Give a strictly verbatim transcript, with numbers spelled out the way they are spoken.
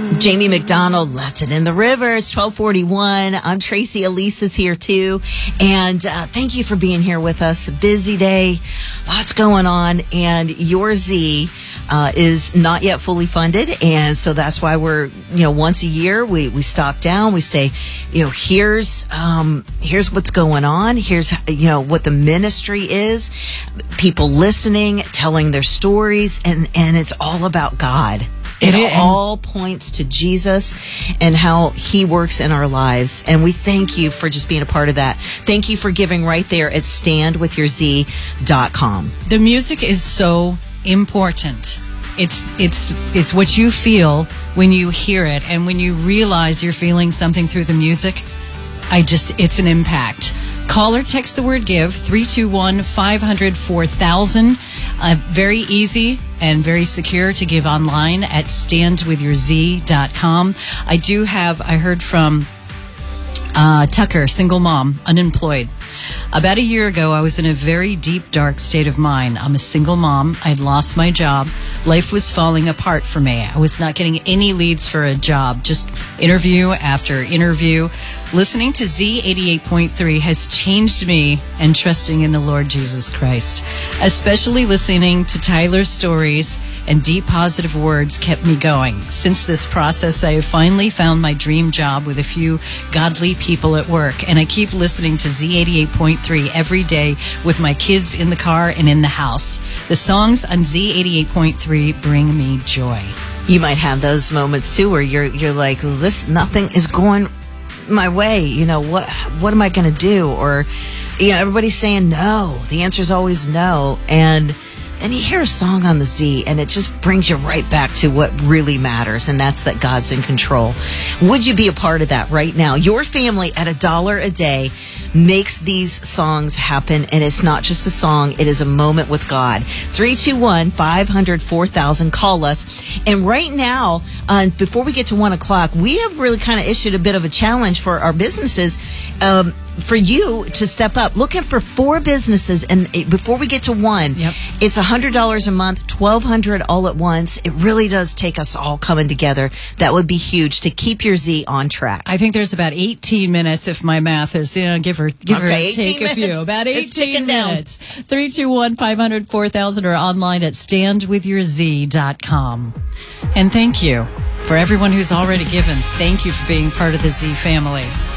Jamie McDonald left it in the river. It's twelve forty-one. I'm Tracy. Elise is here too. And uh, thank you for being here with us. Busy day. Lots going on. And your Z uh, is not yet fully funded. And so that's why we're, you know, once a year we, we stop down. We say, you know, here's, um, here's what's going on. Here's, you know, what the ministry is. People listening, telling their stories. And, and it's all about God. It, it all points to Jesus and how he works in our lives. And we thank you for just being a part of that. Thank you for giving right there at stand with your z dot com. The music is so important. It's it's it's what you feel when you hear it, and when you realize you're feeling something through the music. I just it's an impact. Call or text the word give, three two one, five hundred, four thousand. Uh, very easy and very secure to give online at stand with your z dot com. I do have, I heard from uh, Tucker, single mom, unemployed. About a year ago, I was in a very deep, dark state of mind. I'm a single mom. I'd lost my job. Life was falling apart for me. I was not getting any leads for a job, just interview after interview. Listening to Z eighty-eight point three has changed me, and trusting in the Lord Jesus Christ. Especially listening to Tyler's stories and deep positive words kept me going. Since this process, I have finally found my dream job with a few godly people at work, and I keep listening to Z eighty-eight point three every day with my kids in the car and in the house. The songs on Z eighty-eight point three bring me joy. You might have those moments too where you're you're like, this nothing is going my way. You know, what what am I going to do? Or, you know, everybody's saying no. The answer is always no. And then you hear a song on the Z, and it just brings you right back to what really matters, and that's that God's in control. Would you be a part of that right now? Your family at a dollar a day makes these songs happen, and it's not just a song, it is a moment with God. three two one, five hundred, four thousand. Call us. And right now, uh, before we get to one o'clock, we have really kind of issued a bit of a challenge for our businesses, um, for you to step up. Looking for four businesses, and it, before we get to one, yep. It's one hundred dollars a month, twelve hundred dollars all at once. It really does take us all coming together. That would be huge to keep your Z on track. I think there's about eighteen minutes, if my math is, you know, give her, give okay, her, take minutes. a few. About eighteen minutes. Down. three two one, five hundred, four thousand or online at stand with your z dot com. And thank you for everyone who's already given. Thank you for being part of the Z family.